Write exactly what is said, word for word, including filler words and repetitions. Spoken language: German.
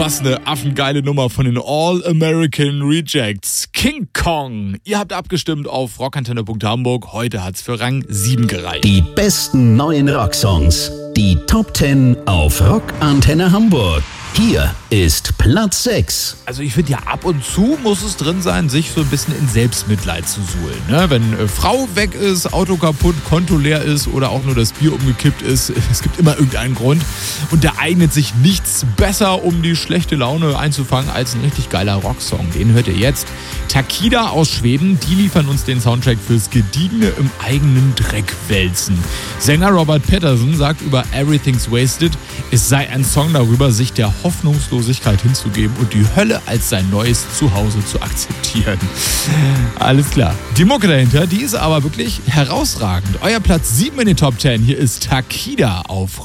was eine affengeile Nummer von den All-American Rejects. King Kong. Ihr habt abgestimmt auf rockantenne punkt hamburg. Heute hat's für Rang sieben gereicht. Die besten neuen Rocksongs. Die Top zehn auf Rockantenne Hamburg. Hier ist Platz sechs. Also ich finde ja, ab und zu muss es drin sein, sich so ein bisschen in Selbstmitleid zu suhlen. Ne? Wenn äh, Frau weg ist, Auto kaputt, Konto leer ist oder auch nur das Bier umgekippt ist, es gibt immer irgendeinen Grund. Und da eignet sich nichts besser, um die schlechte Laune einzufangen, als ein richtig geiler Rocksong. Den hört ihr jetzt. Takida aus Schweden, die liefern uns den Soundtrack fürs gediegene im eigenen Dreck wälzen. Sänger Robert Patterson sagt über Everything's Wasted, es sei ein Song darüber, sich der Hoffnungslosigkeit hinzugeben und die Hölle als sein neues Zuhause zu akzeptieren. Alles klar. Die Mucke dahinter, die ist aber wirklich herausragend. Euer Platz sieben in den Top zehn. Hier ist Takida auf